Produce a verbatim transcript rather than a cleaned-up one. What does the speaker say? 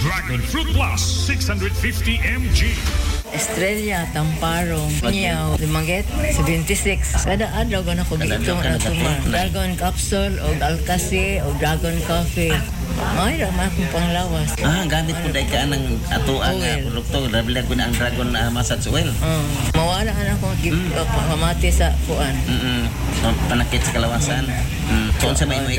Dragon Fruit Plus six hundred fifty milligrams. Estrella, Tamparong, Niyaw, Dumaguete, seventy-six. Kada adlaw ko na ko gito na tumar. Dragon Capsule, o Alcasi, o Dragon Coffee. May raman akong panglawas. Ah, gamit po dahil ka ng ato ang Oil. produkto. Rabilag ko na ang Dragon uh, Massage Oil. Uh, mawala na akong mm. uh, pamati sa kuan. Mm-mm. Panakit sa kalawasan. Mm. So, sa may